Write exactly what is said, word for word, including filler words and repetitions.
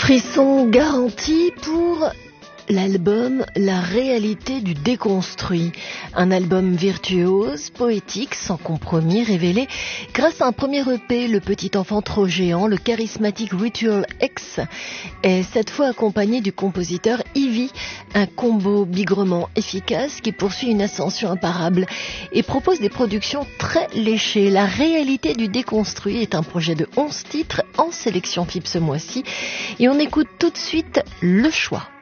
Frisson garanti pour l'album La réalité du déconstruit. Un album virtuose, poétique, sans compromis, révélé grâce à un premier E P, Le Petit Enfant Trop Géant. Le charismatique Ritual X est cette fois accompagné du compositeur Ivy, un combo bigrement efficace qui poursuit une ascension imparable et propose des productions très léchées. La réalité du déconstruit est un projet de onze titres en sélection F I B ce mois-ci et on écoute tout de suite Le Choix.